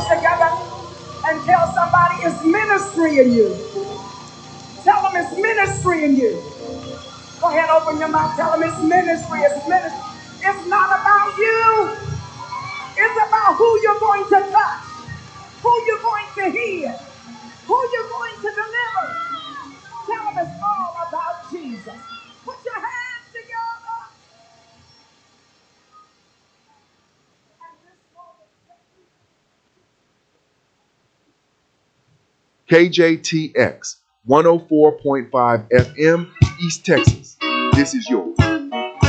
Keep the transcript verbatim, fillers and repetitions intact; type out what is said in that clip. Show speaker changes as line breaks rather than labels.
hands together and tell somebody it's ministry in you. Tell them it's ministry in you. Go ahead, open your mouth. Tell them it's ministry. It's ministry. It's not about you. It's about who you're going to touch, who you're going to heal, who you're going to deliver. Tell them it's all about Jesus. Put your hands together.
K J T X one oh four point five F M, East Texas. This is yours.